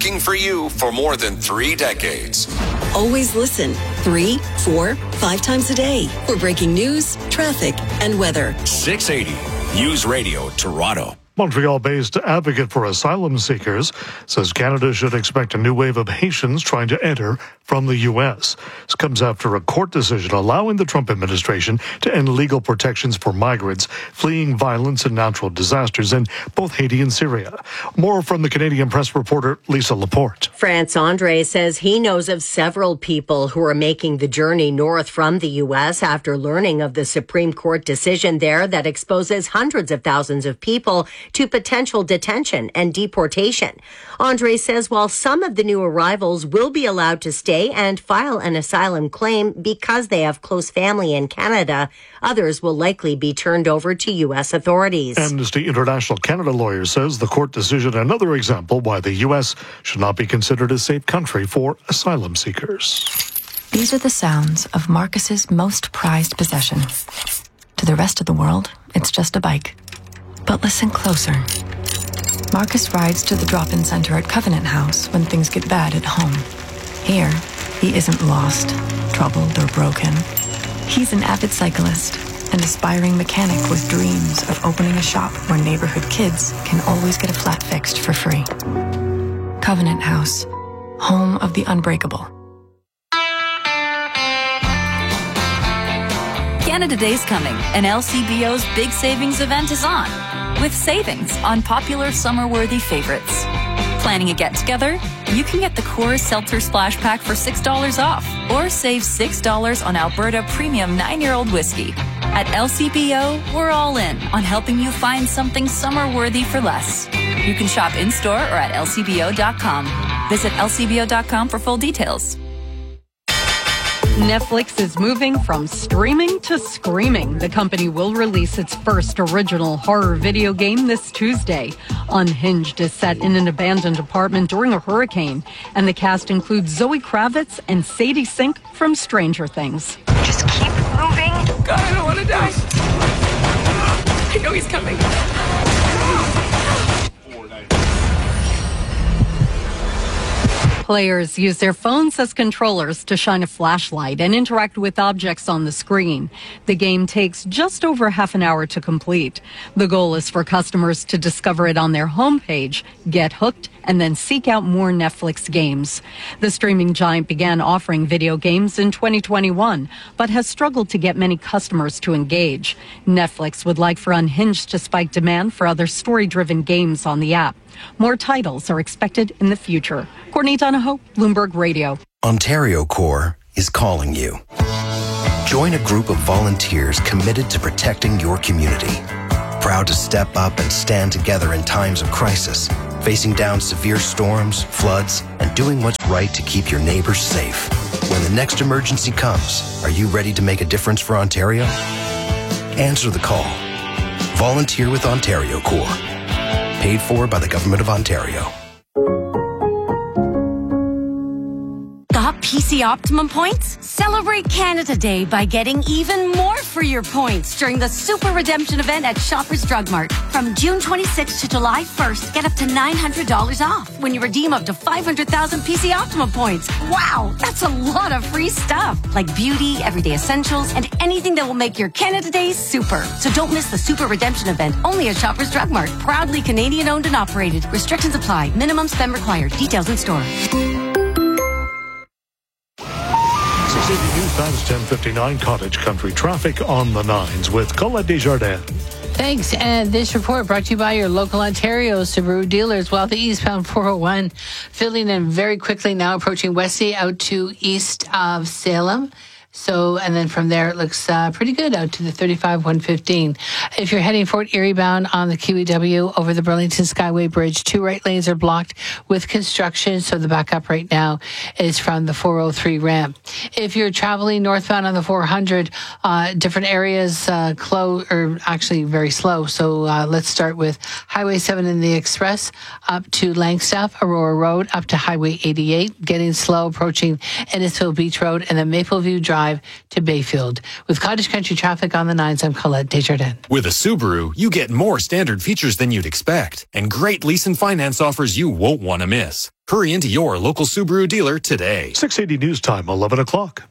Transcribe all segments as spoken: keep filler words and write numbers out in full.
working for you for more than three decades. Always listen three, four, five times a day for breaking news, traffic, and weather. six eighty News Radio Toronto. Montreal-based advocate for asylum seekers says Canada should expect a new wave of Haitians trying to enter from the U S. This comes after a court decision allowing the Trump administration to end legal protections for migrants fleeing violence and natural disasters in both Haiti and Syria. More from the Canadian Press reporter Lisa Laporte. France Andre says he knows of several people who are making the journey north from the U S after learning of the Supreme Court decision there that exposes hundreds of thousands of people to potential detention and deportation. Andre says while some of the new arrivals will be allowed to stay and file an asylum claim because they have close family in Canada, others will likely be turned over to U S authorities. Amnesty International Canada lawyer says the court decision another example why the U S should not be considered a safe country for asylum seekers. These are the sounds of Marcus's most prized possession. To the rest of the world, it's just a bike. But listen closer. Marcus rides to the drop-in center at Covenant House when things get bad at home. Here, he isn't lost, troubled, or broken. He's an avid cyclist, an aspiring mechanic with dreams of opening a shop where neighborhood kids can always get a flat fixed for free. Covenant House, home of the unbreakable. Canada Day's coming, and L C B O's big savings event is on, with savings on popular summer-worthy favorites. Planning a get-together? You can get the Coors Seltzer Splash Pack for six dollars off, or save six dollars on Alberta Premium nine-year-old whiskey. At L C B O, we're all in on helping you find something summer-worthy for less. You can shop in-store or at L C B O dot com. Visit L C B O dot com for full details. Netflix is moving from streaming to screaming. The company will release its first original horror video game this Tuesday. Unhinged is set in an abandoned apartment during a hurricane, and the cast includes Zoe Kravitz and Sadie Sink from Stranger Things. Just keep moving. God, I don't want to die. I know he's coming. Players use their phones as controllers to shine a flashlight and interact with objects on the screen. The game takes just over half an hour to complete. The goal is for customers to discover it on their homepage, get hooked, and then seek out more Netflix games. The streaming giant began offering video games in twenty twenty-one, but has struggled to get many customers to engage. Netflix would like for Unhinged to spike demand for other story-driven games on the app. More titles are expected in the future. Courtney Donahoe, Bloomberg Radio. Ontario Corps is calling you. Join a group of volunteers committed to protecting your community. Proud to step up and stand together in times of crisis, facing down severe storms, floods, and doing what's right to keep your neighbors safe. When the next emergency comes, are you ready to make a difference for Ontario? Answer the call. Volunteer with Ontario Corps. Paid for by the Government of Ontario. Got P C Optimum points? Celebrate Canada Day by getting even more for your points during the Super Redemption event at Shoppers Drug Mart. From June twenty-sixth to July first, get up to nine hundred dollars off when you redeem up to five hundred thousand P C Optimum points. Wow, that's a lot of free stuff, like beauty, everyday essentials, and anything that will make your Canada Day super. So don't miss the Super Redemption event, only at Shoppers Drug Mart. Proudly Canadian owned and operated. Restrictions apply. Minimum spend required. Details in store. News Times ten fifty-nine Cottage Country traffic on the nines with Colette Desjardins. Thanks. And this report brought to you by your local Ontario Subaru dealers. While the eastbound four oh one filling in very quickly now, approaching Westie out to east of Salem. So, and then from there, it looks uh, pretty good out to the thirty-five one fifteen. If you're heading Fort Erie bound on the Q E W over the Burlington Skyway Bridge, two right lanes are blocked with construction. So the backup right now is from the four oh three ramp. If you're traveling northbound on the four hundred, uh, different areas uh, close, or actually very slow. So uh, let's start with Highway seven in the Express up to Langstaff, Aurora Road, up to Highway eighty-eight, getting slow approaching Innisfil Beach Road, and then Mapleview Drive twenty-five to Bayfield. With Cottage Country traffic on the nines, I'm Colette Desjardins. With a Subaru, you get more standard features than you'd expect, and great lease and finance offers you won't want to miss. Hurry into your local Subaru dealer today. six eighty News Time, eleven o'clock.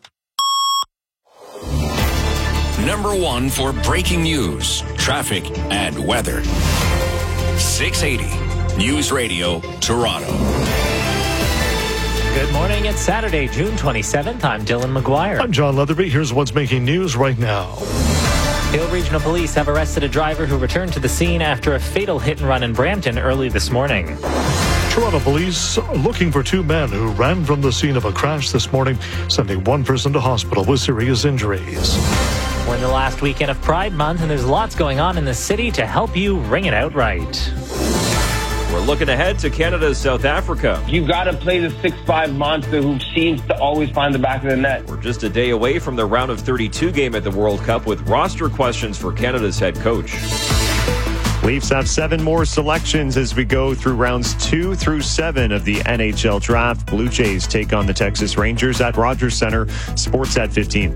Number one for breaking news, traffic, and weather. six eighty News Radio, Toronto. Good morning. It's Saturday, June twenty-seventh. I'm Dylan McGuire. I'm John Leatherby. Here's what's making news right now. Hill Regional Police have arrested a driver who returned to the scene after a fatal hit and run in Brampton early this morning. Toronto police looking for two men who ran from the scene of a crash this morning, sending one person to hospital with serious injuries. We're in the last weekend of Pride Month, and there's lots going on in the city to help you ring it out right. We're looking ahead to Canada's South Africa. You got to play the six five monster who seems to always find the back of the net. We're just a day away from the round of thirty-two game at the World Cup with roster questions for Canada's head coach. Leafs have seven more selections as we go through rounds two through seven of the N H L draft. Blue Jays take on the Texas Rangers at Rogers Center. Sports at fifteen.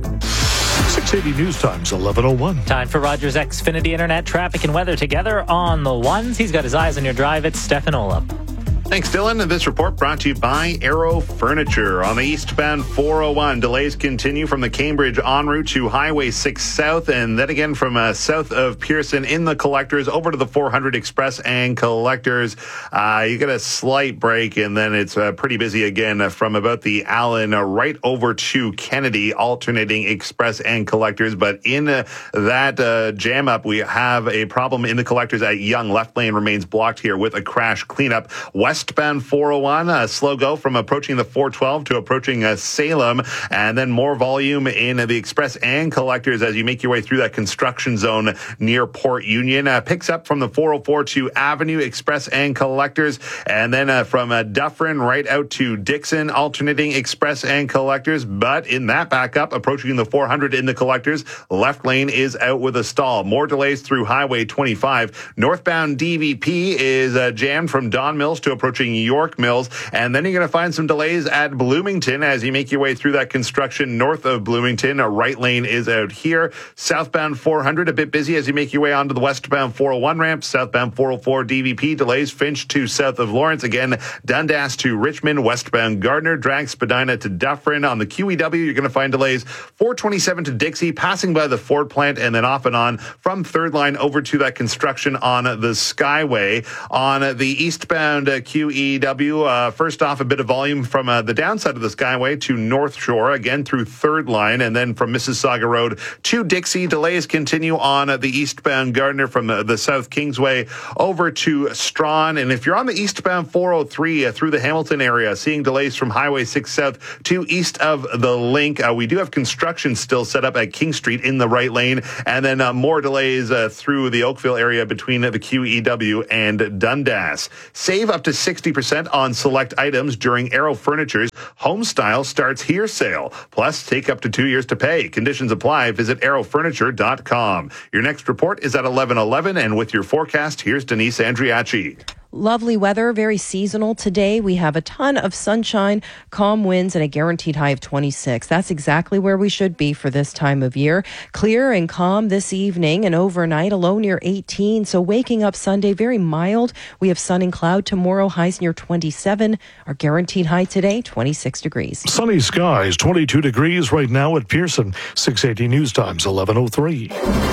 six eighty News Times, eleven oh one. Time for Rogers Xfinity Internet traffic and weather together on the ones. He's got his eyes on your drive. It's Stefan Olaf. Thanks, Dylan. And this report brought to you by Aero Furniture. On the eastbound four oh one, delays continue from the Cambridge en route to Highway six South, and then again from uh, south of Pearson in the collectors over to the four hundred Express and collectors. Uh, you get a slight break, and then it's uh, pretty busy again uh, from about the Allen uh, right over to Kennedy, alternating Express and collectors. But in uh, that uh, jam up, we have a problem in the collectors at Yonge. Left lane remains blocked here with a crash cleanup. West Westbound four oh one, a slow go from approaching the four twelve to approaching uh, Salem, and then more volume in uh, the Express and collectors as you make your way through that construction zone near Port Union. Uh, picks up from the four oh four to Avenue, Express and collectors, and then uh, from uh, Dufferin right out to Dixon, alternating Express and collectors. But in that backup, approaching the four hundred in the collectors, left lane is out with a stall. More delays through Highway twenty-five. Northbound D V P is uh, jammed from Don Mills to approaching York Mills, and then you're going to find some delays at Bloomington as you make your way through that construction north of Bloomington. A right lane is out here. Southbound four hundred a bit busy as you make your way onto the westbound four oh one ramp. Southbound four oh four D V P delays Finch to south of Lawrence. Again, Dundas to Richmond. Westbound Gardner drags Spadina to Dufferin. On the Q E W, you're going to find delays four twenty-seven to Dixie, passing by the Ford plant, and then off and on from third line over to that construction on the Skyway. On the eastbound uh, Q E W, uh, first off, a bit of volume from uh, the downside of the Skyway to North Shore, again through third line, and then from Mississauga Road to Dixie. Delays continue on uh, the eastbound Gardner from uh, the South Kingsway over to Strawn. And if you're on the eastbound four oh three uh, through the Hamilton area, seeing delays from Highway six South to east of the Link. Uh, we do have construction still set up at King Street in the right lane, and then uh, more delays uh, through the Oakville area between the Q E W and Dundas. Save up to sixty percent on select items during Aero Furniture's Homestyle Starts Here sale. Plus, take up to two years to pay. Conditions apply. Visit aero furniture dot com. Your next report is at eleven eleven, and with your forecast, here's Denise Andriachi. Lovely weather, very seasonal today. We have a ton of sunshine, calm winds, and a guaranteed high of twenty-six. That's exactly where we should be for this time of year. Clear and calm this evening and overnight, a low near eighteen. So waking up Sunday, very mild. We have sun and cloud tomorrow, highs near twenty-seven. Our guaranteed high today, twenty-six degrees. Sunny skies, twenty-two degrees right now at Pearson. six eighty News Times, eleven oh three.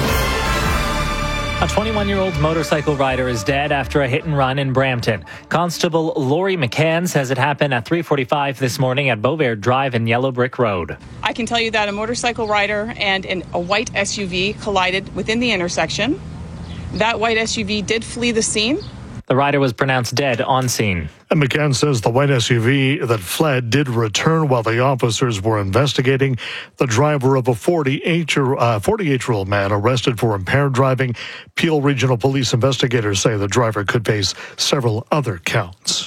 A twenty-one-year-old motorcycle rider is dead after a hit and run in Brampton. Constable Laurie McCann says it happened at three forty-five this morning at Beauvert Drive and Yellow Brick Road. I can tell you that a motorcycle rider and an, a white S U V collided within the intersection. That white S U V did flee the scene. The rider was pronounced dead on scene. And McCann says the white S U V that fled did return while the officers were investigating. The driver of a forty-eight-year-old man arrested for impaired driving. Peel Regional Police investigators say the driver could face several other counts.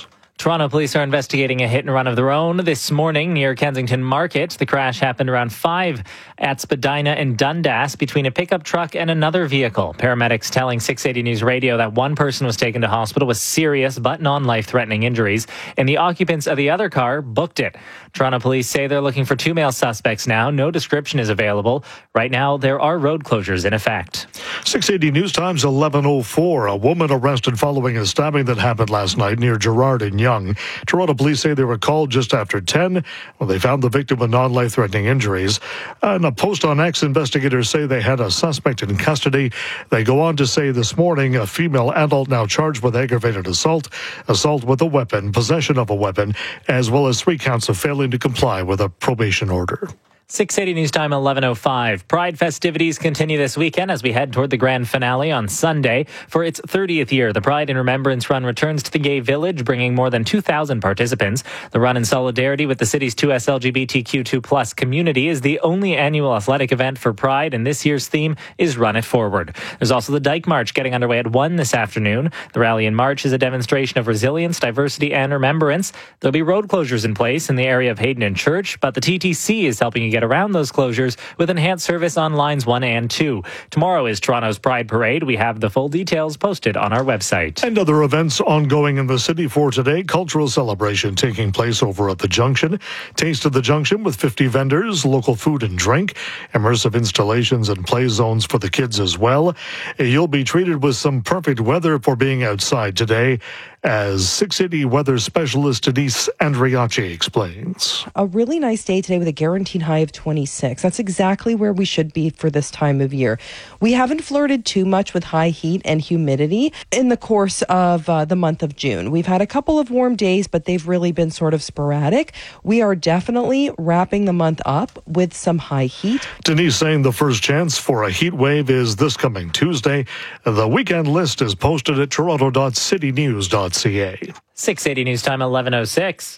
Toronto police are investigating a hit and run of their own this morning near Kensington Market. The crash happened around five at Spadina and Dundas between a pickup truck and another vehicle. Paramedics telling six eighty News Radio that one person was taken to hospital with serious but non-life-threatening injuries, and the occupants of the other car booked it. Toronto police say they're looking for two male suspects now. No description is available. Right now, there are road closures in effect. six eighty News Times eleven oh four. A woman arrested following a stabbing that happened last night near Gerrard and Yonge. Toronto police say they were called just after ten when they found the victim with non-life-threatening injuries. In a post on X, investigators say they had a suspect in custody. They go on to say this morning a female adult now charged with aggravated assault, assault with a weapon, possession of a weapon, as well as three counts of failing to comply with a probation order. six eighty News Time eleven oh five. Pride festivities continue this weekend as we head toward the grand finale on Sunday. For its thirtieth year, the Pride in Remembrance Run returns to the Gay Village, bringing more than two thousand participants. The run in solidarity with the city's two S L G B T Q two plus community is the only annual athletic event for Pride, and this year's theme is Run It Forward. There's also the Dyke March getting underway at one this afternoon. The rally and march is a demonstration of resilience, diversity, and remembrance. There'll be road closures in place in the area of Hayden and Church, but the T T C is helping you get around those closures with enhanced service on lines one and two. Tomorrow is Toronto's Pride Parade. We have the full details posted on our website. And other events ongoing in the city for today. Cultural celebration taking place over at the Junction. Taste of the Junction with fifty vendors, local food and drink, immersive installations and play zones for the kids as well. You'll be treated with some perfect weather for being outside today, as six eighty weather specialist Denise Andriachi explains. A really nice day today with a guaranteed high of twenty-six. That's exactly where we should be for this time of year. We haven't flirted too much with high heat and humidity in the course of uh, the month of June. We've had a couple of warm days, but they've really been sort of sporadic. We are definitely wrapping the month up with some high heat. Denise saying the first chance for a heat wave is this coming Tuesday. The weekend list is posted at toronto dot city news dot c a. six eighty News Time eleven oh six.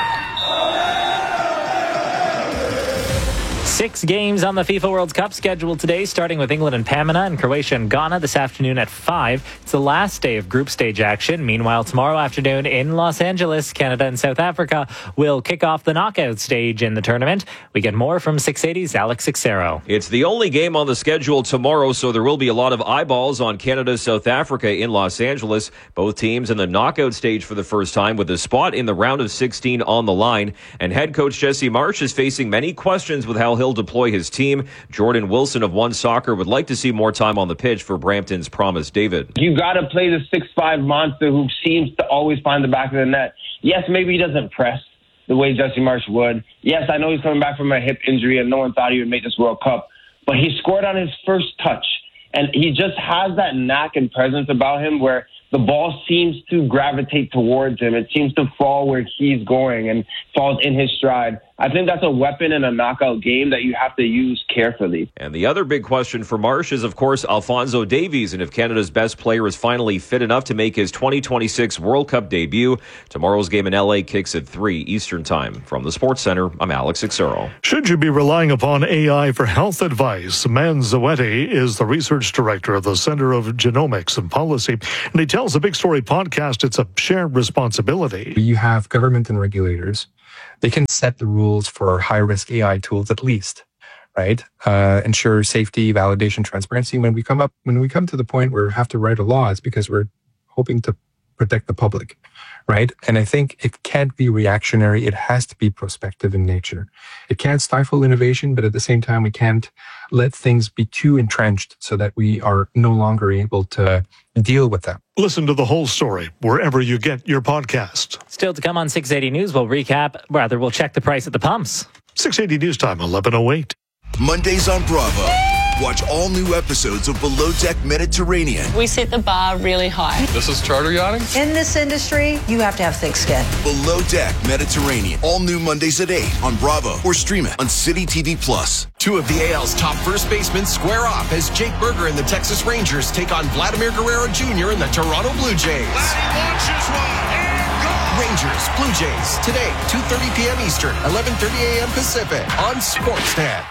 Six games on the FIFA World Cup scheduled today, starting with England and Panama and Croatia and Ghana this afternoon at five. It's the last day of group stage action. Meanwhile, tomorrow afternoon in Los Angeles, Canada and South Africa will kick off the knockout stage in the tournament. We get more from six eighty's Alex Sixero. It's the only game on the schedule tomorrow, so there will be a lot of eyeballs on Canada-South Africa in Los Angeles. Both teams in the knockout stage for the first time with a spot in the round of sixteen on the line. And head coach Jesse Marsch is facing many questions with how he'll deploy his team. Jordan Wilson of One Soccer would like to see more time on the pitch for Brampton's Promise David. You got to play the six five monster who seems to always find the back of the net. Yes, maybe he doesn't press the way Jesse Marsch would. Yes, I know he's coming back from a hip injury and no one thought he would make this World Cup, but he scored on his first touch. And he just has that knack and presence about him where the ball seems to gravitate towards him. It seems to fall where he's going and falls in his stride. I think that's a weapon in a knockout game that you have to use carefully. And the other big question for Marsch is, of course, Alphonso Davies, and if Canada's best player is finally fit enough to make his twenty twenty-six World Cup debut. Tomorrow's game in L A kicks at three Eastern Time. From the Sports Center, I'm Alex Sixero. Should you be relying upon A I for health advice? Manzawetti is the research director of the Center of Genomics and Policy, and he tells the Big Story podcast it's a shared responsibility. You have government and regulators. They can set the rules for high-risk A I tools at least, right? Uh, ensure safety, validation, transparency. When we come up, when we come to the point where we have to write a law, it's because we're hoping to protect the public, right? And I think it can't be reactionary. It has to be prospective in nature. It can't stifle innovation, but at the same time, we can't let things be too entrenched so that we are no longer able to deal with them. Listen to the whole story wherever you get your podcast. Still to come on six eighty News, we'll recap, rather we'll check the price at the pumps. six eighty News Time, eleven oh eight. Mondays on Bravo. Watch all new episodes of Below Deck Mediterranean. We set the bar really high. This is charter yachting? In this industry, you have to have thick skin. Below Deck Mediterranean. All new Mondays at eight on Bravo or stream it on City T V Plus. Two of the A L's top first basemen square off as Jake Berger and the Texas Rangers take on Vladimir Guerrero Junior and the Toronto Blue Jays. Vladdy launches one and goal. Rangers, Blue Jays, today, two thirty p.m. Eastern, eleven thirty a.m. Pacific on Sportsnet.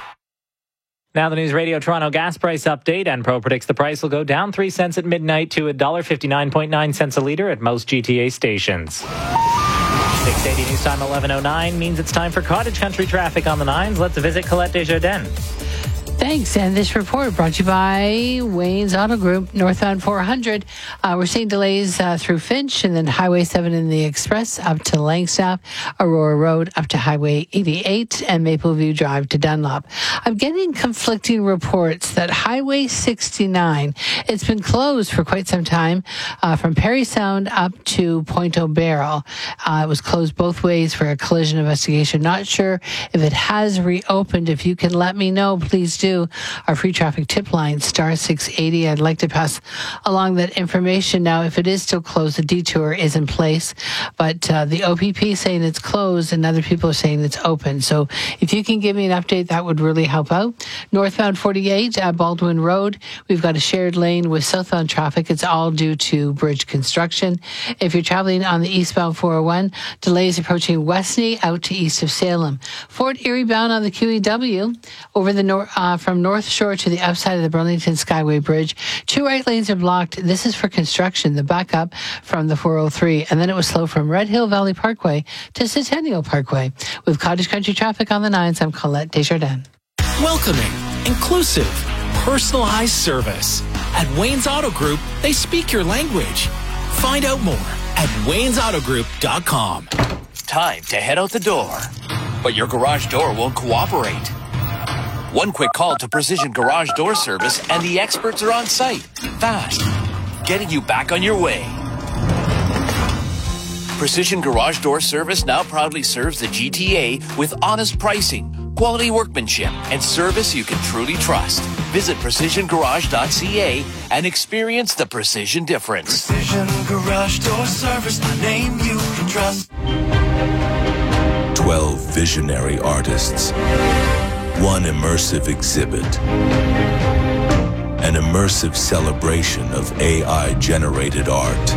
Now the News Radio Toronto gas price update. Enpro predicts the price will go down three cents at midnight to one dollar fifty-nine point nine cents a litre at most G T A stations. six eighty News Time eleven oh nine means it's time for Cottage Country traffic on the nines. Let's visit Colette Desjardins. Thanks. And this report brought to you by Wayne's Auto Group, northbound four hundred. Uh, we're seeing delays uh, through Finch and then Highway seven in the Express up to Langstaff, Aurora Road up to Highway eighty-eight, and Mapleview Drive to Dunlop. I'm getting conflicting reports that Highway sixty-nine, it's been closed for quite some time uh, from Parry Sound up to Point O'Barrel. Uh, it was closed both ways for a collision investigation. Not sure if it has reopened. If you can let me know, please do. Our free traffic tip line, star six eighty. I'd like to pass along that information. Now, if it is still closed, the detour is in place, but uh, the O P P saying it's closed and other people are saying it's open. So if you can give me an update, that would really help out. Northbound forty-eight at Baldwin Road, we've got a shared lane with southbound traffic. It's all due to bridge construction. If you're traveling on the eastbound four oh one, delays approaching Westney out to east of Salem. Fort Erie bound on the Q E W over the north, uh, from North Shore to the upside of the Burlington Skyway Bridge. Two right lanes are blocked. This is for construction. The backup from the four oh three. And then it was slow from Red Hill Valley Parkway to Centennial Parkway. With Cottage Country traffic on the nines, I'm Colette Desjardins. Welcoming, inclusive, personalized service. At Wayne's Auto Group, they speak your language. Find out more at waynes auto group dot com. Time to head out the door, but your garage door won't cooperate. One quick call to Precision Garage Door Service and the experts are on site, fast, getting you back on your way. Precision Garage Door Service now proudly serves the G T A with honest pricing, quality workmanship, and service you can truly trust. Visit precision garage dot c a and experience the precision difference. Precision Garage Door Service, the name you can trust. Twelve visionary artists. One immersive exhibit. An immersive celebration of A I-generated art.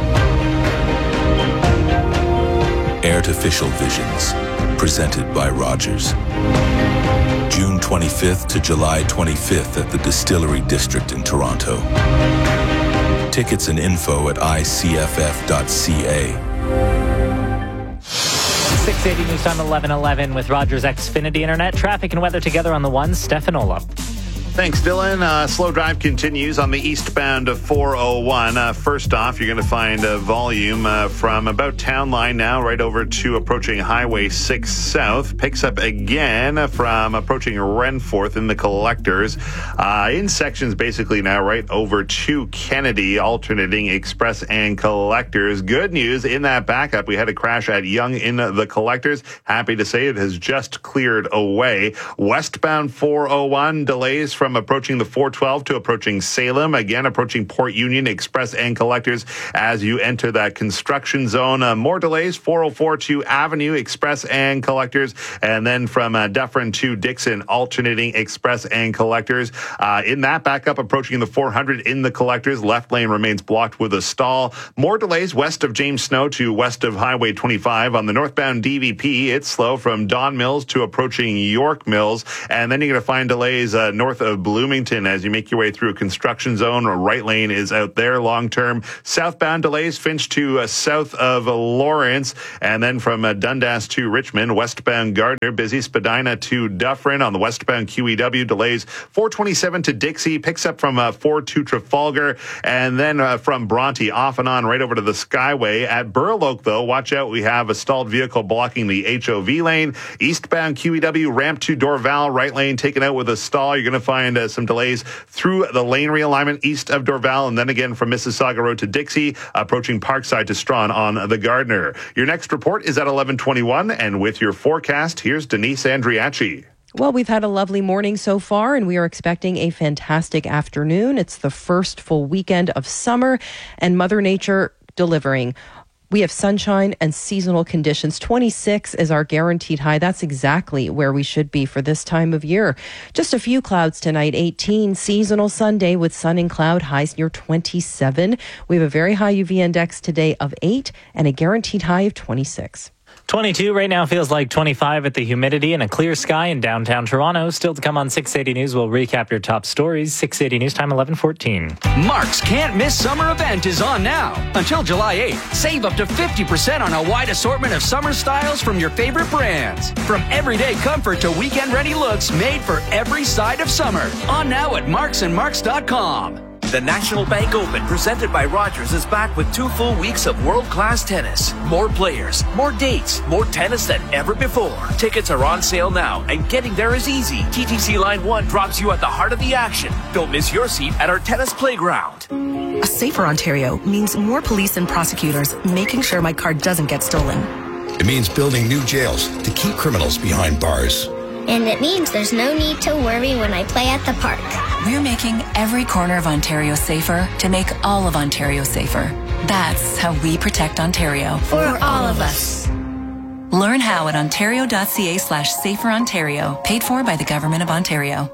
Artificial Visions, presented by Rogers. June twenty-fifth to July twenty-fifth at the Distillery District in Toronto. Tickets and info at i c f f dot c a. six eighty News Time eleven eleven with Rogers Xfinity Internet. Traffic and weather together on the one. Stefanola. Thanks, Dylan. Uh, slow drive continues on the eastbound of four oh one. Uh, first off, you're going to find a volume uh, from about Town Line now right over to approaching Highway six South. Picks up again from approaching Renforth in the collectors. Uh, in sections basically now right over to Kennedy, alternating express and collectors. Good news in that backup. We had a crash at Yonge in the collectors. Happy to say it has just cleared away. Westbound four oh one, delays from From approaching the four twelve to approaching Salem, again approaching Port Union, express and collectors as you enter that construction zone. Uh, more delays, four oh four to Avenue, express and collectors, and then from uh, Dufferin to Dixon, alternating express and collectors. Uh, in that backup, approaching the four hundred in the collectors, left lane remains blocked with a stall. More delays west of James Snow to west of Highway twenty-five. On the northbound D V P, it's slow from Don Mills to approaching York Mills, and then you're going to find delays uh, north of Bloomington as you make your way through a construction zone. A right lane is out there long term. Southbound delays, Finch to uh, south of uh, Lawrence, and then from uh, Dundas to Richmond. Westbound Gardner, busy. Spadina to Dufferin. On the westbound Q E W, delays four twenty-seven to Dixie, picks up from uh, four to Trafalgar, and then uh, from Bronte off and on right over to the Skyway. At Burloak, though, watch out. We have a stalled vehicle blocking the H O V lane. Eastbound Q E W, ramp to Dorval, right lane taken out with a stall. You're going to find Uh, some delays through the lane realignment east of Dorval, and then again from Mississauga Road to Dixie, approaching Parkside to Strawn on the Gardner. Your next report is at eleven twenty-one, and with your forecast, here's Denise Andriachi. Well, we've had a lovely morning so far, and we are expecting a fantastic afternoon. It's the first full weekend of summer, and Mother Nature delivering. We have sunshine and seasonal conditions. twenty-six is our guaranteed high. That's exactly where we should be for this time of year. Just a few clouds tonight. eighteen, seasonal Sunday with sun and cloud, highs near twenty-seven. We have a very high U V index today of eight and a guaranteed high of twenty-six. twenty-two right now feels like twenty-five with the humidity and a clear sky in downtown Toronto. Still to come on six eighty News, we'll recap your top stories. six eighty News time, eleven fourteen. Mark's Can't Miss Summer event is on now. Until July eighth, save up to fifty percent on a wide assortment of summer styles from your favorite brands. From everyday comfort to weekend-ready looks made for every side of summer. On now at marks and marks dot com. The National Bank Open, presented by Rogers, is back with two full weeks of world-class tennis. More players, more dates, more tennis than ever before. Tickets are on sale now, and getting there is easy. T T C Line one drops you at the heart of the action. Don't miss your seat at our tennis playground. A safer Ontario means more police and prosecutors making sure my car doesn't get stolen. It means building new jails to keep criminals behind bars. And it means there's no need to worry when I play at the park. We're making every corner of Ontario safer to make all of Ontario safer. That's how we protect Ontario. For all of us. Learn how at ontario.ca slash safer Ontario. Paid for by the Government of Ontario.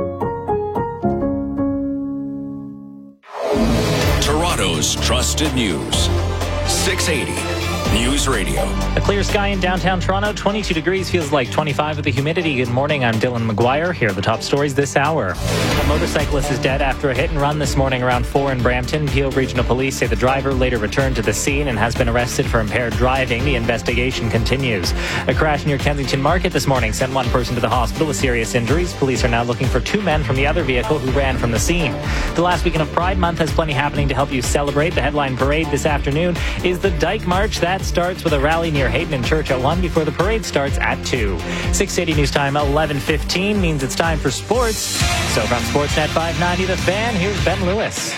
Toronto's trusted news. six eighty News Radio. A clear sky in downtown Toronto, twenty-two degrees, feels like twenty-five with the humidity. Good morning, I'm Dylan McGuire. Here are the top stories this hour. A motorcyclist is dead after a hit and run this morning around four in Brampton. Peel Regional Police say the driver later returned to the scene and has been arrested for impaired driving. The investigation continues. A crash near Kensington Market this morning sent one person to the hospital with serious injuries. Police are now looking for two men from the other vehicle who ran from the scene. The last weekend of Pride Month has plenty happening to help you celebrate. The headline parade this afternoon is the Dyke March. That starts with a rally near Hayden and Church at one before the parade starts at two. six eighty News time, eleven fifteen means it's time for sports. So from Sportsnet five ninety The Fan, here's Ben Lewis.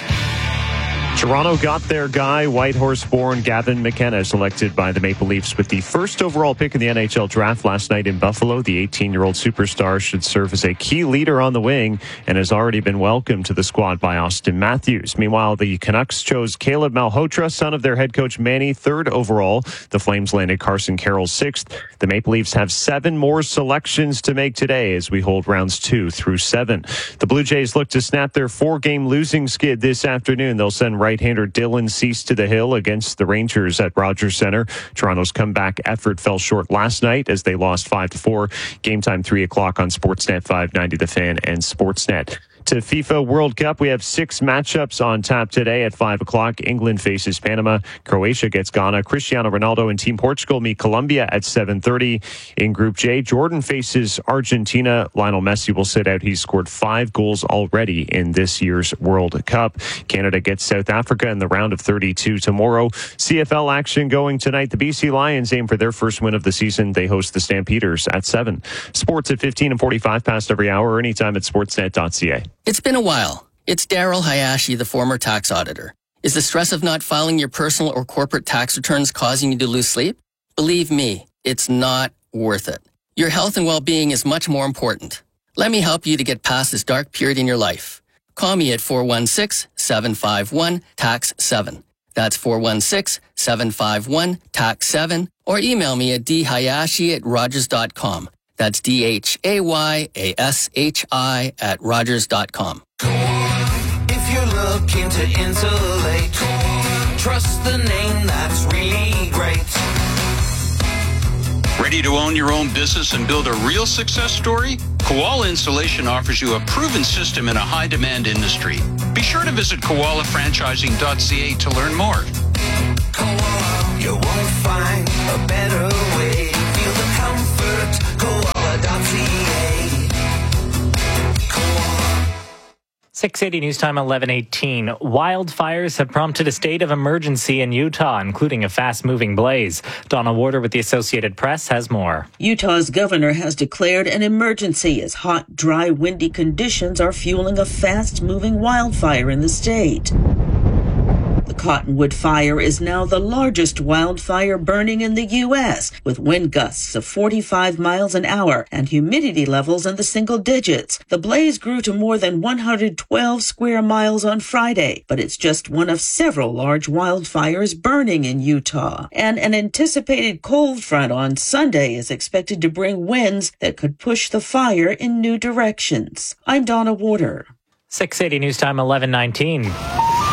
Toronto got their guy, Whitehorse-born Gavin McKenna, selected by the Maple Leafs with the first overall pick in the N H L draft last night in Buffalo. The eighteen-year-old superstar should serve as a key leader on the wing and has already been welcomed to the squad by Austin Matthews. Meanwhile, the Canucks chose Caleb Malhotra, son of their head coach Manny, third overall. The Flames landed Carson Carroll sixth. The Maple Leafs have seven more selections to make today as we hold rounds two through seven. The Blue Jays look to snap their four-game losing skid this afternoon. They'll send right-hander Dylan Cease to the hill against the Rangers at Rogers Centre. Toronto's comeback effort fell short last night as they lost five to four. Game time three o'clock on Sportsnet five ninety The Fan and Sportsnet. To FIFA World Cup, we have six matchups on tap today at five o'clock. England faces Panama. Croatia gets Ghana. Cristiano Ronaldo and Team Portugal meet Colombia at seven thirty. In Group J, Jordan faces Argentina. Lionel Messi will sit out. He's scored five goals already in this year's World Cup. Canada gets South Africa in the round of thirty-two tomorrow. C F L action going tonight. The B C Lions aim for their first win of the season. They host the Stampeders at seven. Sports at fifteen and forty-five past every hour or anytime at sportsnet dot c a. It's been a while. It's Daryl Hayashi, the former tax auditor. Is the stress of not filing your personal or corporate tax returns causing you to lose sleep? Believe me, it's not worth it. Your health and well-being is much more important. Let me help you to get past this dark period in your life. Call me at four one six, seven five one, T A X seven. That's four one six, seven five one, T A X seven. Or email me at d hayashi at rogers dot com. That's D H A Y A S H I at rogers dot com. If you're looking to insulate, trust the name that's really great. Ready to own your own business and build a real success story? Koala Insulation offers you a proven system in a high-demand industry. Be sure to visit koala franchising dot c a to learn more. Koala, you won't find a better way. Feel the comfort, koala dot c a. six eighty News time, eleven eighteen. Wildfires have prompted a state of emergency in Utah, including a fast-moving blaze. Donna Warder with the Associated Press has more. Utah's governor has declared an emergency as hot, dry, windy conditions are fueling a fast-moving wildfire in the state. The Cottonwood Fire is now the largest wildfire burning in the U S, with wind gusts of forty-five miles an hour and humidity levels in the single digits. The blaze grew to more than one hundred twelve square miles on Friday, but it's just one of several large wildfires burning in Utah. And an anticipated cold front on Sunday is expected to bring winds that could push the fire in new directions. I'm Donna Warder. six eighty News time, eleven nineteen.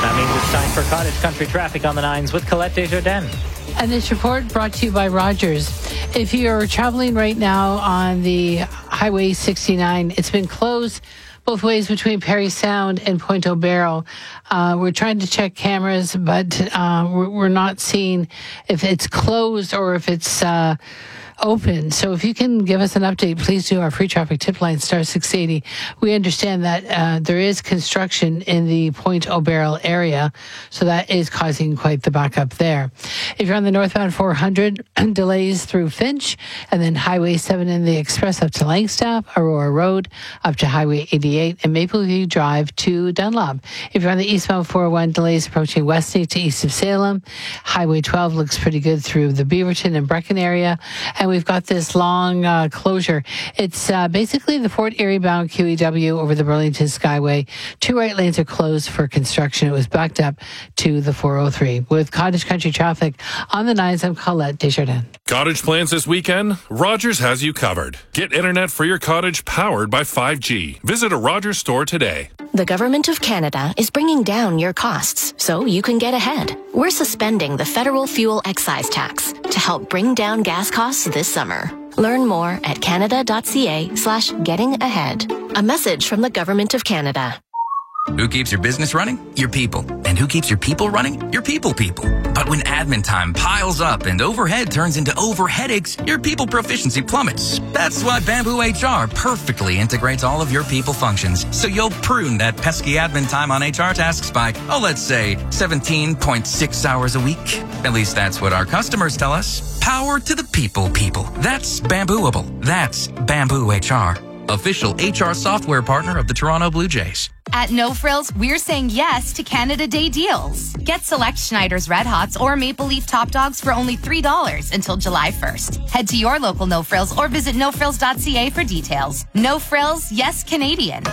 That means it's time for Cottage Country Traffic on the nines with Colette Desjardins. And this report brought to you by Rogers. If you're traveling right now on the Highway sixty-nine, it's been closed both ways between Parry Sound and Point O'Barrel. Uh, we're trying to check cameras, but uh, we're, we're not seeing if it's closed or if it's uh, open. So if you can give us an update, please do. Our free traffic tip line, star six eighty. We understand that uh, there is construction in the Point O'Barrel area, so that is causing quite the backup there. If you're on the northbound four hundred, delays through Finch, and then Highway seven in the Express up to Langstaff, Aurora Road up to Highway eighty-eight, and Mapleview Drive to Dunlop. If you're on the eastbound four oh one, delays approaching Westney to east of Salem. Highway twelve looks pretty good through the Beaverton and Brecken area. And we've got this long uh, closure. It's uh, basically the Fort Erie bound Q E W over the Burlington Skyway. Two right lanes are closed for construction. It was backed up to the four oh three. With Cottage Country Traffic on the nines, I'm Colette Desjardins. Cottage plans this weekend? Rogers has you covered. Get internet for your cottage powered by five G. Visit a Rogers store today. The Government of Canada is bringing down your costs so you can get ahead. We're suspending the federal fuel excise tax to help bring down gas costs this summer. Learn more at canada.ca slash getting ahead. A message from the Government of Canada. Who keeps your business running? Your people. And who keeps your people running? Your people people. But when admin time piles up and overhead turns into over headaches, your people proficiency plummets. That's why Bamboo H R perfectly integrates all of your people functions. So you'll prune that pesky admin time on H R tasks by, oh, let's say seventeen point six hours a week. At least that's what our customers tell us. Power to the people people. That's Bambooable. That's Bamboo H R. Official H R software partner of the Toronto Blue Jays. At No Frills, we're saying yes to Canada Day deals. Get select Schneider's Red Hots or Maple Leaf Top Dogs for only three dollars until July first. Head to your local No Frills or visit no frills dot c a for details. No Frills, yes Canadian.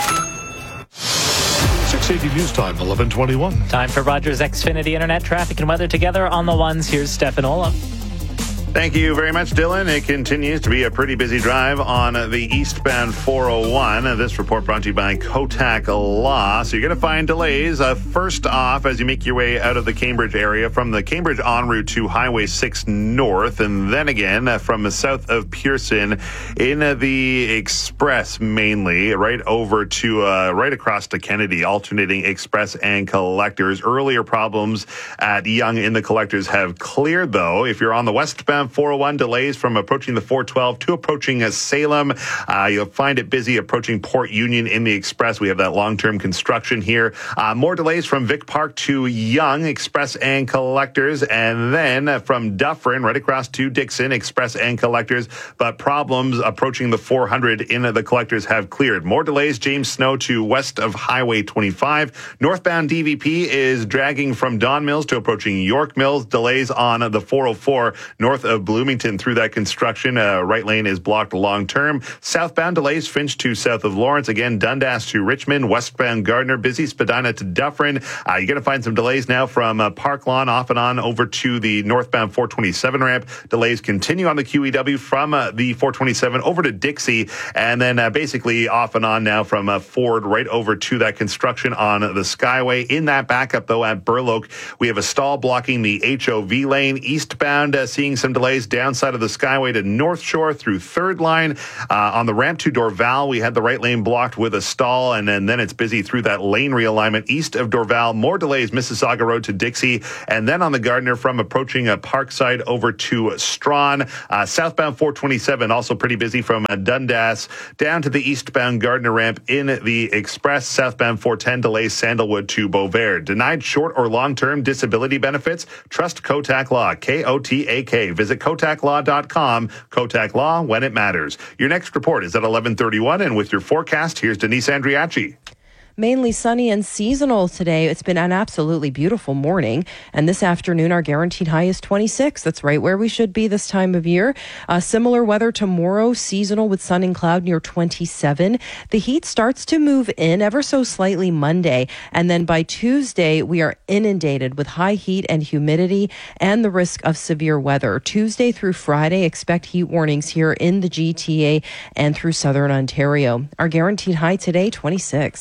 six eighty News Time, eleven twenty-one. Time for Rogers Xfinity Internet traffic and weather together on the ones. Here's Stefan Ola. Thank you very much, Dylan. It continues to be a pretty busy drive on the eastbound four oh one. This report brought to you by Kotak Law. So you're going to find delays. Uh, first off, as you make your way out of the Cambridge area, from the Cambridge en route to Highway six North, and then again uh, from the south of Pearson in uh, the Express mainly, right over to, uh, right across to Kennedy, alternating Express and Collectors. Earlier problems at Yonge in the Collectors have cleared, though. If you're on the westbound four oh one, delays from approaching the four twelve to approaching Salem. Uh, you'll find it busy approaching Port Union in the Express. We have that long-term construction here. Uh, more delays from Vic Park to Yonge, Express and Collectors. And then from Dufferin right across to Dixon, Express and Collectors. But problems approaching the four hundred in the Collectors have cleared. More delays, James Snow to west of Highway twenty-five. Northbound D V P is dragging from Don Mills to approaching York Mills. Delays on the four oh four north of Bloomington through that construction. Uh, right lane is blocked long term. Southbound delays, Finch to south of Lawrence. Again, Dundas to Richmond. Westbound Gardner, busy. Spadina to Dufferin. Uh, you're going to find some delays now from uh, Park Lawn off and on over to the northbound four twenty-seven ramp. Delays continue on the Q E W from uh, the four twenty-seven over to Dixie. And then uh, basically off and on now from uh, Ford right over to that construction on the Skyway. In that backup, though, at Burloak, we have a stall blocking the H O V lane. Eastbound, uh, seeing some delays downside of the Skyway to North Shore through third line. Uh, on the ramp to Dorval, we had the right lane blocked with a stall, and then, then it's busy through that lane realignment east of Dorval. More delays, Mississauga Road to Dixie, and then on the Gardner from approaching a Parkside over to Strawn. Uh, southbound four twenty-seven, also pretty busy from uh, Dundas down to the eastbound Gardner ramp in the Express. Southbound four ten delays Sandalwood to Beauvert. Denied short or long-term disability benefits? Trust Kotak Law, K O T A K. Visit kotak law dot com. Kotak Law, when it matters. Your next report is at eleven thirty-one, and with your forecast, here's Denise Andriachi. Mainly sunny and seasonal today. It's been an absolutely beautiful morning. And this afternoon, our guaranteed high is twenty-six. That's right where we should be this time of year. Uh, similar weather tomorrow, seasonal with sun and cloud near twenty-seven. The heat starts to move in ever so slightly Monday. And then by Tuesday, we are inundated with high heat and humidity and the risk of severe weather. Tuesday through Friday, expect heat warnings here in the G T A and through southern Ontario. Our guaranteed high today, twenty-six. Sunny day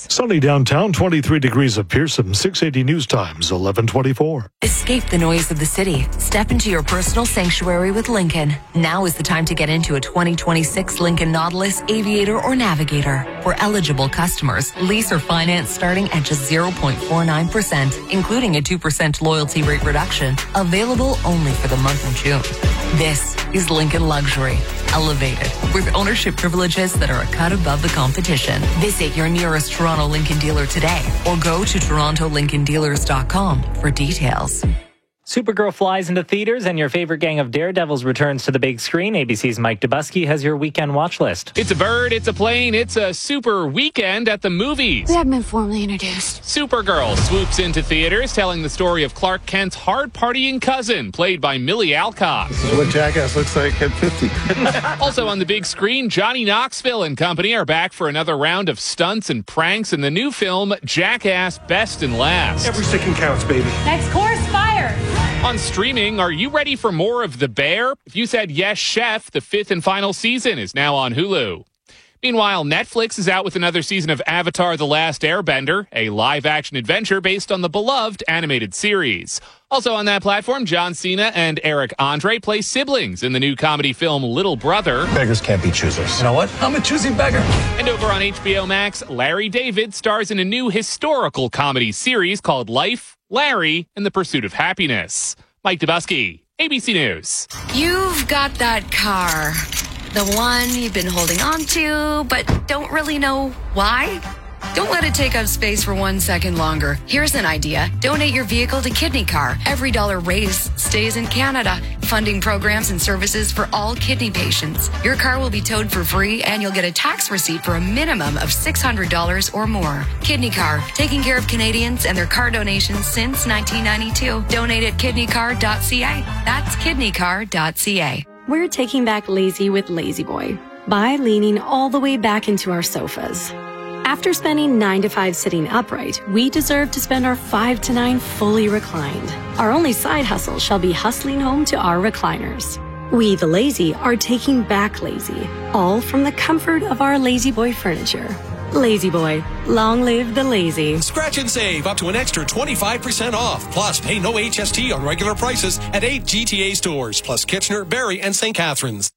downtown, twenty-three degrees at Pearson, six eighty News Times, eleven twenty-four. Escape the noise of the city. Step into your personal sanctuary with Lincoln. Now is the time to get into a twenty twenty-six Lincoln Nautilus, Aviator, or Navigator. For eligible customers, lease or finance starting at just zero point four nine percent, including a two percent loyalty rate reduction. Available only for the month of June. This is Lincoln Luxury. Elevated, with ownership privileges that are a cut above the competition. Visit your nearest Toronto Lincoln dealer today or go to toronto lincoln dealers dot com for details. Supergirl flies into theaters and your favorite gang of daredevils returns to the big screen. A B C's Mike Dubusky has your weekend watch list. It's a bird, it's a plane, it's a super weekend at the movies. We haven't been formally introduced. Supergirl swoops into theaters telling the story of Clark Kent's hard-partying cousin, played by Millie Alcock. This is what Jackass looks like at fifty. Also on the big screen, Johnny Knoxville and company are back for another round of stunts and pranks in the new film Jackass Best and Last. Every second counts, baby. Next course, fire! On streaming, are you ready for more of The Bear? If you said yes, chef, the fifth and final season is now on Hulu. Meanwhile, Netflix is out with another season of Avatar: The Last Airbender, a live-action adventure based on the beloved animated series. Also on that platform, John Cena and Eric Andre play siblings in the new comedy film Little Brother. Beggars can't be choosers. You know what? I'm a choosy beggar. And over on H B O Max, Larry David stars in a new historical comedy series called Life, Larry, and the Pursuit of Happiness. Mike Dubusky, A B C News. You've got that car. The one you've been holding on to, but don't really know why? Don't let it take up space for one second longer. Here's an idea. Donate your vehicle to Kidney Car. Every dollar raised stays in Canada, funding programs and services for all kidney patients. Your car will be towed for free, and you'll get a tax receipt for a minimum of six hundred dollars or more. Kidney Car, taking care of Canadians and their car donations since nineteen ninety-two. Donate at kidney car dot c a. That's kidney car dot c a. We're taking back lazy with Lazy Boy by leaning all the way back into our sofas. After spending nine to five sitting upright, we deserve to spend our five to nine fully reclined. Our only side hustle shall be hustling home to our recliners. We, the lazy, are taking back lazy, all from the comfort of our Lazy Boy furniture. Lazy Boy, long live the lazy. Scratch and save up to an extra twenty-five percent off. Plus, pay no H S T on regular prices at eight G T A stores, plus Kitchener, Barrie, and Saint Catharines.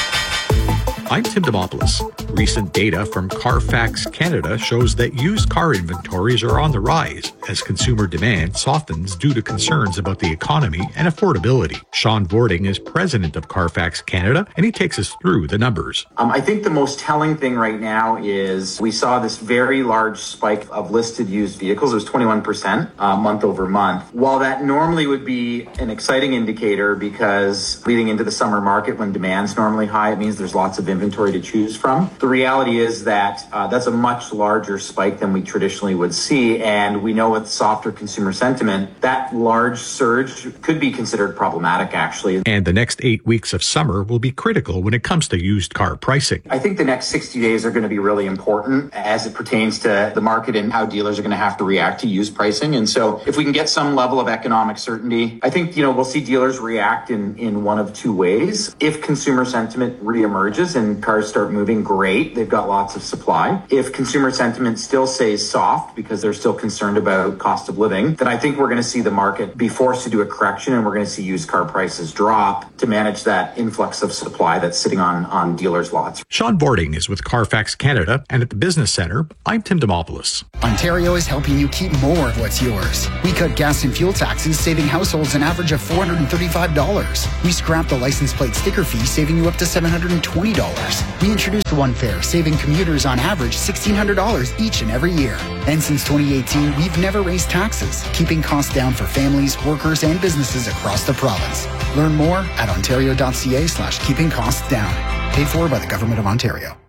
I'm Tim Demopoulos. Recent data from Carfax Canada shows that used car inventories are on the rise as consumer demand softens due to concerns about the economy and affordability. Sean Vording is president of Carfax Canada, and he takes us through the numbers. Um, I think the most telling thing right now is we saw this very large spike of listed used vehicles. It was twenty-one percent uh, month over month. While that normally would be an exciting indicator because leading into the summer market when demand's normally high, it means there's lots of inventory to choose from. The reality is that uh, that's a much larger spike than we traditionally would see, and we know with softer consumer sentiment, that large surge could be considered problematic, actually. And the next eight weeks of summer will be critical when it comes to used car pricing. I think the next sixty days are going to be really important as it pertains to the market and how dealers are going to have to react to used pricing. And so if we can get some level of economic certainty, I think, you know, we'll see dealers react in, in one of two ways. If consumer sentiment reemerges and cars start moving, great. They've got lots of supply. If consumer sentiment still stays soft because they're still concerned about cost of living, then I think we're going to see the market be forced to do a correction, and we're going to see used car prices drop to manage that influx of supply that's sitting on, on dealers' lots. Sean Vording is with Carfax Canada, and at the Business Centre, I'm Tim Demopoulos. Ontario is helping you keep more of what's yours. We cut gas and fuel taxes, saving households an average of four hundred thirty-five dollars. We scrapped the license plate sticker fee, saving you up to seven hundred twenty dollars. We introduced One Fare, saving commuters on average sixteen hundred dollars each and every year. And since twenty eighteen, we've never raised taxes, keeping costs down for families, workers, and businesses across the province. Learn more at ontario.ca slash keeping costs down. Paid for by the Government of Ontario.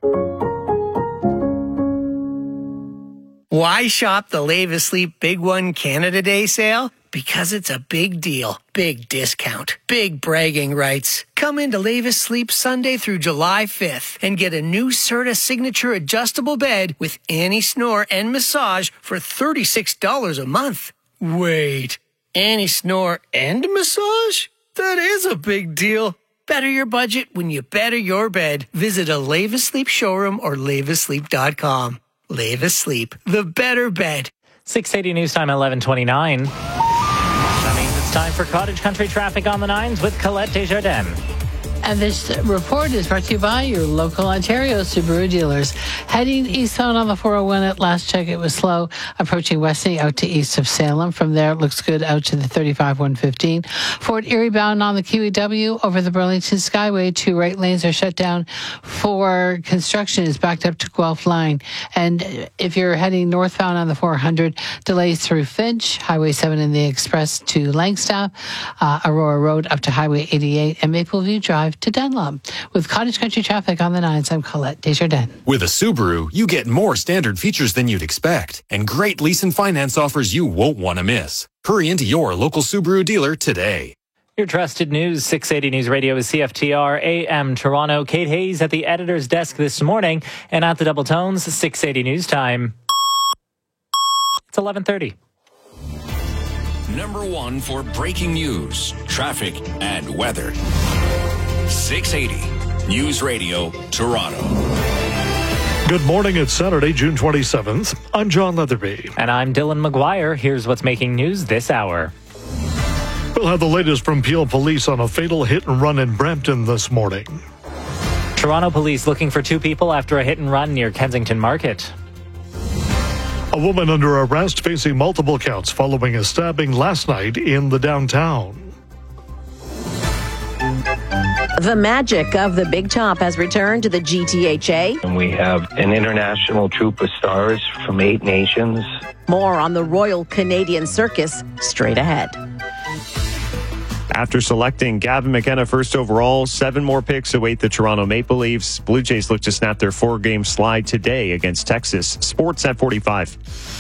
Why shop the Lave Asleep Big One Canada Day sale? Because it's a big deal, big discount, big bragging rights. Come into Lave Asleep Sunday through July fifth and get a new Serta Signature adjustable bed with Annie Snore and massage for thirty-six dollars a month. Wait, Annie Snore and massage? That is a big deal. Better your budget when you better your bed. Visit a Lave Asleep showroom or lave asleep dot com. Levis Sleep, the better bed. six eighty News Time, eleven twenty-nine. That means it's time for Cottage Country traffic on the nines with Colette Desjardins. And this report is brought to you by your local Ontario Subaru dealers. Heading eastbound on the four oh one at last check, it was slow. Approaching Wesley out to east of Salem. From there, it looks good out to the thirty-five one fifteen. Fort Erie bound on the Q E W over the Burlington Skyway. Two right lanes are shut down for construction. Is backed up to Guelph Line. And if you're heading northbound on the four hundred, delays through Finch, Highway seven in the Express to Langstaff, uh, Aurora Road up to Highway eighty-eight, and Mapleview Drive to Dunlop. With Cottage Country traffic on the nines, I'm Colette Desjardins. With a Subaru, you get more standard features than you'd expect, and great lease and finance offers you won't want to miss. Hurry into your local Subaru dealer today. Your trusted news, six eighty News Radio is C F T R A M Toronto. Kate Hayes at the editor's desk this morning, and at the Double Tones, six eighty News Time. It's eleven thirty. Number one for breaking news, traffic, and weather. six eighty News Radio, Toronto. Good morning. It's Saturday, June twenty-seventh. I'm John Leatherby. And I'm Dylan McGuire. Here's what's making news this hour. We'll have the latest from Peel Police on a fatal hit and run in Brampton this morning. Toronto police looking for two people after a hit and run near Kensington Market. A woman under arrest facing multiple counts following a stabbing last night in the downtown. The magic of the Big Top has returned to the G T H A. And we have an international troupe of stars from eight nations. More on the Royal Canadian Circus straight ahead. After selecting Gavin McKenna first overall, seven more picks await the Toronto Maple Leafs. Blue Jays look to snap their four-game slide today against Texas. Sports at forty-five.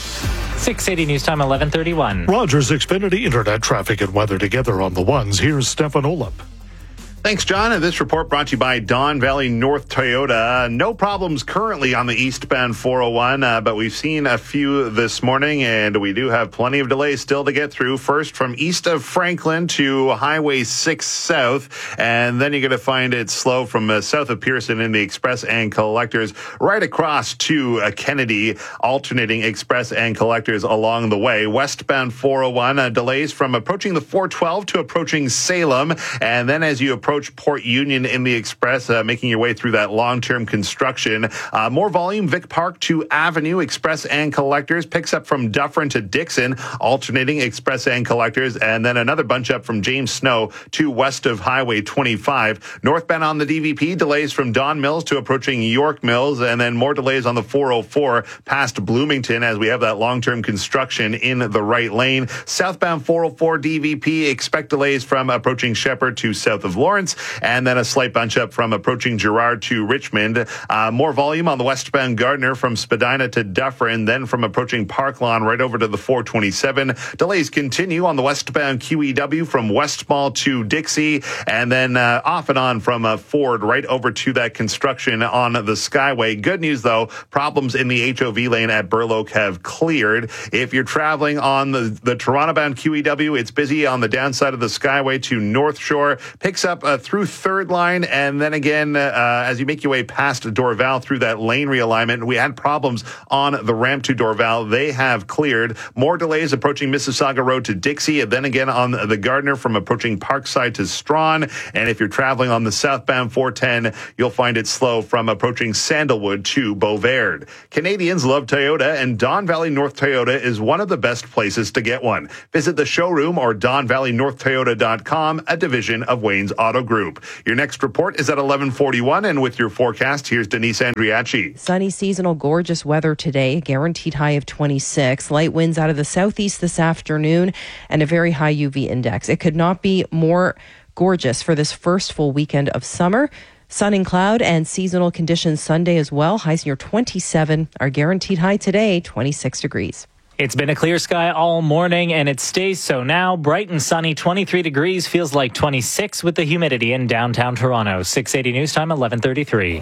six eighty News Time, eleven thirty-one. Rogers Xfinity Internet traffic and weather together on the ones. Here's Stefan Olip. Thanks, John. And this report brought to you by Don Valley North Toyota. No problems currently on the eastbound four oh one, uh, but we've seen a few this morning, and we do have plenty of delays still to get through. First, from east of Franklin to Highway six South, and then you're going to find it slow from uh, south of Pearson in the Express and Collectors right across to uh, Kennedy, alternating Express and Collectors along the way. Westbound four oh one, uh, delays from approaching the four twelve to approaching Salem, and then as you approach Approach Port Union in the Express, uh, making your way through that long-term construction. Uh, more volume, Vic Park to Avenue, Express and Collectors, picks up from Dufferin to Dixon, alternating Express and Collectors, and then another bunch up from James Snow to west of Highway twenty-five. Northbound on the D V P, delays from Don Mills to approaching York Mills, and then more delays on the four oh four past Bloomington as we have that long-term construction in the right lane. Southbound four oh four D V P, expect delays from approaching Shepherd to south of Lawrence, and then a slight bunch up from approaching Girard to Richmond. Uh, more volume on the westbound Gardner from Spadina to Dufferin, then from approaching Park Lawn right over to the four twenty-seven. Delays continue on the westbound Q E W from West Mall to Dixie, and then uh, off and on from uh, Ford right over to that construction on the Skyway. Good news, though, problems in the H O V lane at Burloak have cleared. If you're traveling on the, the Toronto-bound Q E W, it's busy on the downside of the Skyway to North Shore, picks up uh, through Third Line, and then again, uh, as you make your way past Dorval through that lane realignment, we had problems on the ramp to Dorval. They have cleared. More delays approaching Mississauga Road to Dixie, and then again on the Gardner from approaching Parkside to Strawn. And if you're traveling on the southbound four ten, you'll find it slow from approaching Sandalwood to Beauverde. Canadians love Toyota, and Don Valley North Toyota is one of the best places to get one. Visit the showroom or don valley north toyota dot com, a division of Wayne's Auto Group. Your next report is at eleven forty-one, and with your forecast, here's Denise Andriachi. Sunny, seasonal, gorgeous weather today, guaranteed high of twenty-six. Light winds out of the southeast this afternoon, and a very high U V index. It could not be more gorgeous for this first full weekend of summer. Sun and cloud and seasonal conditions Sunday as well. Highs near twenty-seven. Our guaranteed high today, twenty-six degrees. It's been a clear sky all morning, and it stays so now. Bright and sunny, twenty-three degrees, feels like twenty-six with the humidity in downtown Toronto. six eighty News Time, eleven thirty-three.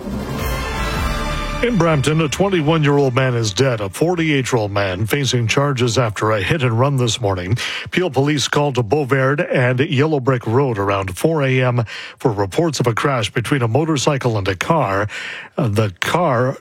In Brampton, a twenty-one-year-old man is dead. A forty-eight-year-old man facing charges after a hit and run this morning. Peel police called to Beauverde and Yellow Brick Road around four a.m. for reports of a crash between a motorcycle and a car. Uh, the car...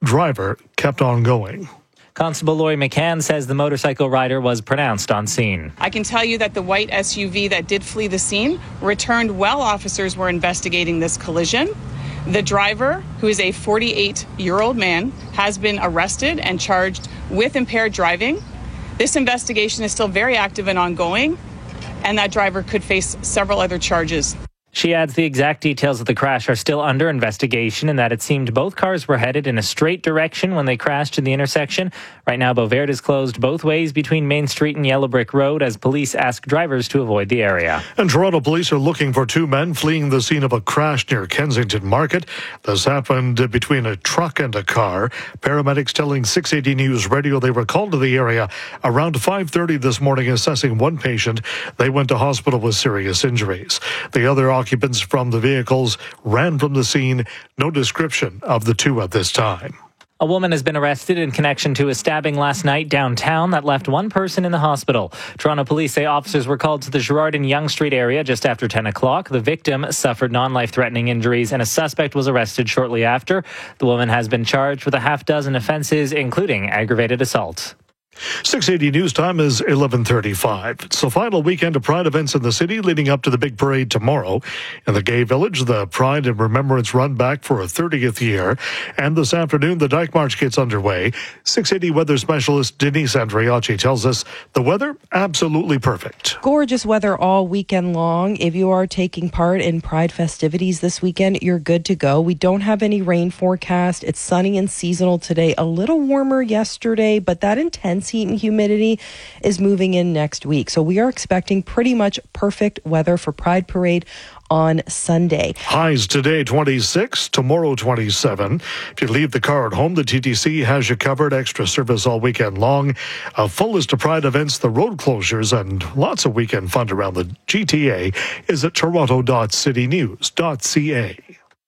driver kept on going. Constable Lori McCann says the motorcycle rider was pronounced on scene. I can tell you that the white S U V that did flee the scene returned while officers were investigating this collision. The driver, who is a forty-eight-year-old man, has been arrested and charged with impaired driving. This investigation is still very active and ongoing, and that driver could face several other charges. She adds the exact details of the crash are still under investigation and that it seemed both cars were headed in a straight direction when they crashed in the intersection. Right now, Beauvert is closed both ways between Main Street and Yellow Brick Road as police ask drivers to avoid the area. And Toronto police are looking for two men fleeing the scene of a crash near Kensington Market. This happened between a truck and a car. Paramedics telling six eighty News Radio they were called to the area around five thirty this morning assessing one patient. They went to hospital with serious injuries. The other occupants from the vehicles ran from the scene. No description of the two at this time. A woman has been arrested in connection to a stabbing last night downtown that left one person in the hospital. Toronto police say officers were called to the Gerrard and Yonge Street area just after ten o'clock. The victim suffered non-life-threatening injuries and a suspect was arrested shortly after. The woman has been charged with a half dozen offenses, including aggravated assault. six eighty News Time is eleven thirty-five. It's the final weekend of Pride events in the city leading up to the big parade tomorrow. In the Gay Village, the Pride and Remembrance run back for a thirtieth year. And this afternoon, the Dyke March gets underway. six eighty weather specialist Denise Andriachi tells us the weather absolutely perfect. Gorgeous weather all weekend long. If you are taking part in Pride festivities this weekend, you're good to go. We don't have any rain forecast. It's sunny and seasonal today. A little warmer yesterday, but that intense heat and humidity is moving in next week. So we are expecting pretty much perfect weather for Pride Parade on Sunday. Highs today twenty-six, tomorrow twenty-seven. If you leave the car at home, the T T C has you covered. Extra service all weekend long. A full list of Pride events, the road closures, and lots of weekend fun around the G T A is at toronto dot city news dot c a.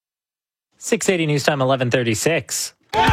six eighty News Time, eleven thirty-six.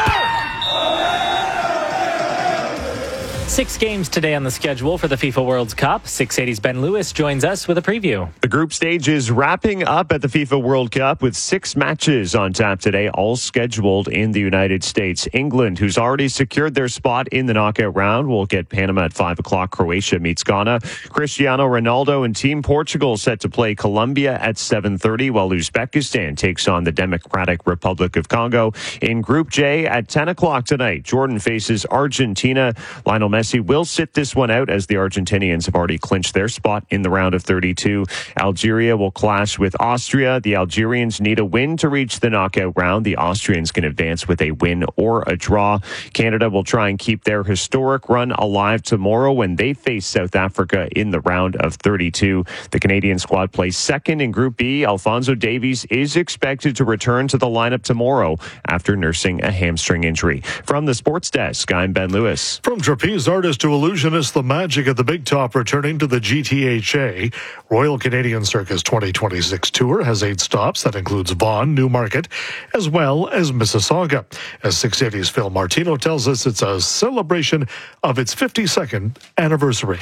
Six games today on the schedule for the FIFA World Cup. six eighty's Ben Lewis joins us with a preview. The group stage is wrapping up at the FIFA World Cup with six matches on tap today, all scheduled in the United States. England, who's already secured their spot in the knockout round, will get Panama at five o'clock. Croatia meets Ghana. Cristiano Ronaldo and Team Portugal set to play Colombia at seven thirty, while Uzbekistan takes on the Democratic Republic of Congo. In Group J at ten o'clock tonight, Jordan faces Argentina. Lionel Messi will sit this one out as the Argentinians have already clinched their spot in the round of thirty-two. Algeria will clash with Austria. The Algerians need a win to reach the knockout round. The Austrians can advance with a win or a draw. Canada will try and keep their historic run alive tomorrow when they face South Africa in the round of thirty-two. The Canadian squad plays second in Group B. Alphonso Davies is expected to return to the lineup tomorrow after nursing a hamstring injury. From the sports desk, I'm Ben Lewis. From trapeze artist to illusionist, the magic of the Big Top returning to the G T H A. Royal Canadian Circus twenty twenty-six tour has eight stops. That includes Vaughan, Newmarket, as well as Mississauga. As six eighty's Phil Martino tells us, it's a celebration of its fifty-second anniversary.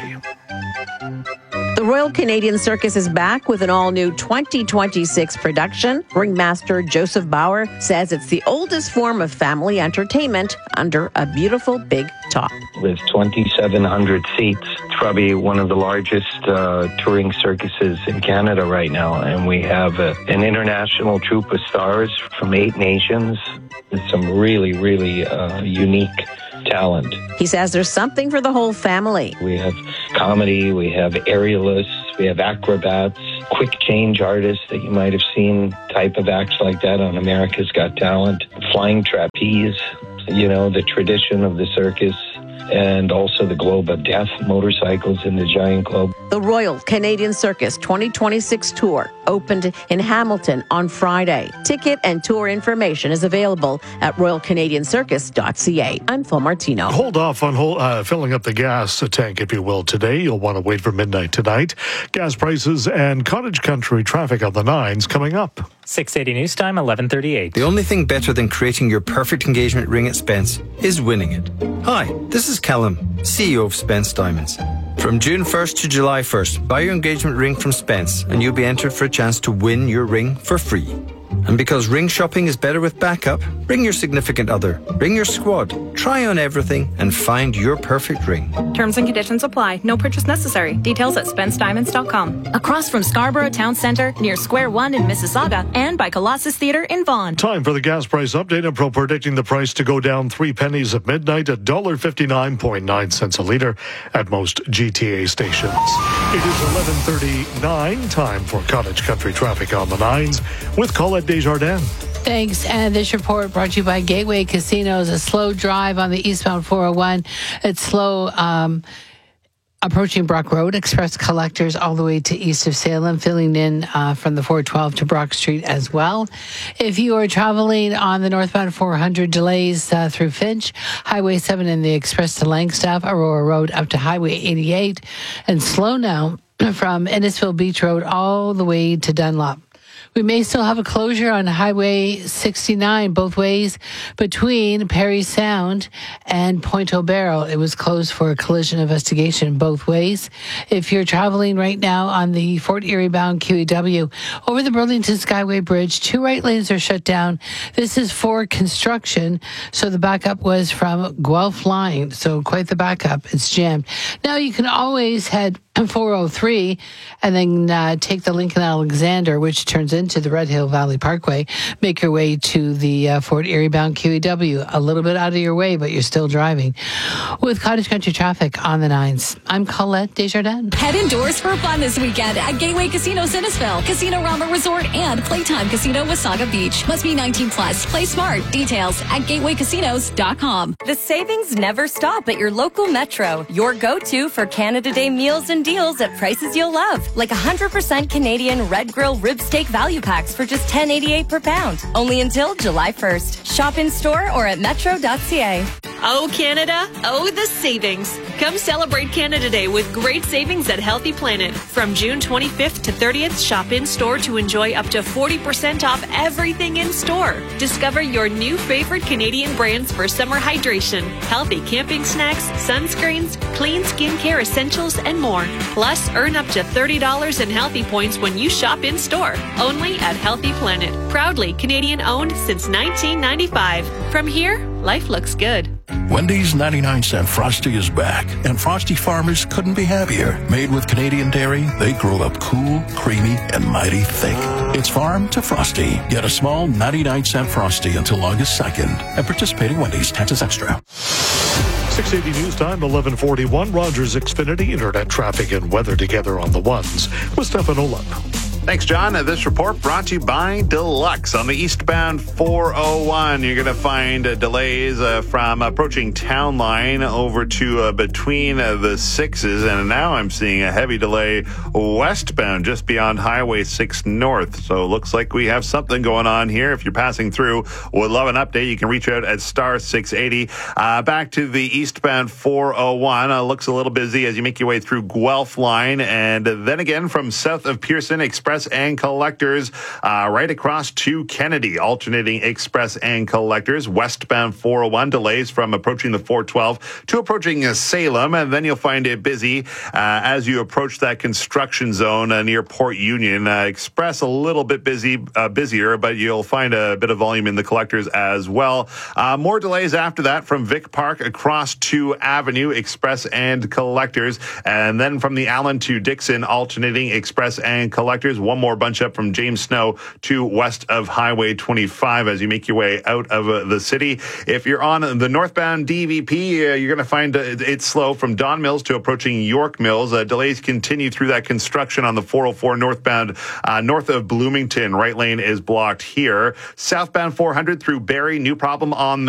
The Royal Canadian Circus is back with an all-new twenty twenty-six production. Ringmaster Joseph Bauer says it's the oldest form of family entertainment under a beautiful big top. With twenty-seven hundred seats, it's probably one of the largest uh, touring circuses in Canada right now. And we have a, an international troupe of stars from eight nations with some really, really uh, unique talent. He says there's something for the whole family. We have comedy, we have aerialists, we have acrobats, quick change artists that you might have seen, type of acts like that on America's Got Talent, flying trapeze, you know, the tradition of the circus, and also the Globe of Death, motorcycles in the Giant Globe. The Royal Canadian Circus twenty twenty-six tour opened in Hamilton on Friday. Ticket and tour information is available at royal canadian circus dot c a. I'm Phil Martino. Hold off on whole, uh, filling up the gas tank, if you will, today. You'll want to wait for midnight tonight. Gas prices and cottage country traffic on the nines coming up. six eighty News Time, eleven thirty-eight. The only thing better than creating your perfect engagement ring at Spence is winning it. Hi, this is Callum, C E O of Spence Diamonds. From June first to July first, buy your engagement ring from Spence and you'll be entered for a chance to win your ring for free. And because ring shopping is better with backup, bring your significant other, bring your squad, try on everything, and find your perfect ring. Terms and conditions apply. No purchase necessary. Details at spence diamonds dot com. Across from Scarborough Town Centre, near Square One in Mississauga, and by Colossus Theatre in Vaughan. Time for the gas price update. And Pro predicting the price to go down three pennies at midnight at one dollar fifty-nine point nine cents a litre at most G T A stations. It is eleven thirty-nine. Time for Cottage Country traffic on the nines with Colette Desjardins. Thanks. And this report brought to you by Gateway Casinos. A slow drive on the eastbound four oh one. It's slow um, approaching Brock Road. Express collectors all the way to east of Salem, filling in uh, from the four twelve to Brock Street as well. If you are traveling on the northbound four hundred, delays uh, through Finch, Highway seven and the Express to Langstaff, Aurora Road up to Highway eighty-eight, and slow now from Innisfil Beach Road all the way to Dunlop. We may still have a closure on Highway sixty-nine both ways between Perry Sound and Point O'Barrow. It was closed for a collision investigation both ways. If you're traveling right now on the Fort Erie bound Q E W over the Burlington Skyway Bridge, two right lanes are shut down. This is for construction, so the backup was from Guelph Line, so quite the backup. It's jammed. Now you can always head four oh three and then uh, take the Lincoln Alexander, which turns into the Red Hill Valley Parkway. Make your way to the uh, Fort Erie bound Q E W. A little bit out of your way, but you're still driving. With Cottage Country traffic on the nines, I'm Colette Desjardins. Head indoors for fun this weekend at Gateway Casino Innisfil, Casino Rama Resort, and Playtime Casino Wasaga Beach. Must be nineteen plus. Play smart. Details at gateway casinos dot com. The savings never stop at your local Metro. Your go-to for Canada Day meals and deals at prices you'll love, like one hundred percent Canadian Red Grill rib steak value packs for just ten eighty-eight per pound. Only until July first. Shop in store or at metro dot c a. Oh, Canada. Oh, the savings. Come celebrate Canada Day with great savings at Healthy Planet. From June twenty-fifth to thirtieth, shop in store to enjoy up to forty percent off everything in store. Discover your new favorite Canadian brands for summer hydration, healthy camping snacks, sunscreens, clean skincare essentials, and more. Plus, earn up to thirty dollars in Healthy Points when you shop in store. Only at Healthy Planet. Proudly Canadian owned since nineteen ninety-five. From here, life looks good. Wendy's ninety-nine cent Frosty is back, and Frosty farmers couldn't be happier. Made with Canadian dairy, they grow up cool, creamy, and mighty thick. It's farm to Frosty. Get a small ninety-nine cent Frosty until August second at participating Wendy's. Taxes extra. six eighty News Time, eleven forty-one. Rogers Xfinity Internet traffic and weather together on the ones with Stefan Olap. Thanks, John. This report brought to you by Deluxe. On the eastbound four oh one, you're going to find uh, delays uh, from approaching Town Line over to uh, between uh, the sixes. And now I'm seeing a heavy delay westbound just beyond Highway six North. So it looks like we have something going on here. If you're passing through, would love an update. You can reach out at star six eighty. Uh, back to the eastbound four oh one. Uh, looks a little busy as you make your way through Guelph Line. And then again from south of Pearson, Express and collectors uh, right across to Kennedy, alternating express and collectors. Westbound four oh one, delays from approaching the four twelve to approaching uh, Salem, and then you'll find it busy uh, as you approach that construction zone uh, near Port Union. Uh, express a little bit busy, uh, busier, but you'll find a bit of volume in the collectors as well. Uh, more delays after that from Vic Park across to Avenue, express and collectors, and then from the Allen to Dixon, alternating express and collectors. One more bunch up from James Snow to west of Highway twenty-five as you make your way out of uh, the city. If you're on the northbound D V P, uh, you're going to find uh, it's slow from Don Mills to approaching York Mills. Uh, delays continue through that construction on the four oh four northbound, uh, north of Bloomington. Right lane is blocked here. Southbound four hundred through Barrie, new problem on the